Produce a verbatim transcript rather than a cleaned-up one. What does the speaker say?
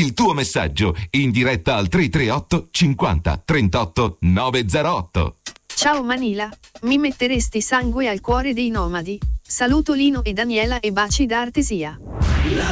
il tuo messaggio in diretta al tre tre otto cinquanta trentotto novecentotto. Ciao Manila, mi metteresti sangue al cuore dei nomadi. Saluto Lino e Daniela e baci da Artesia.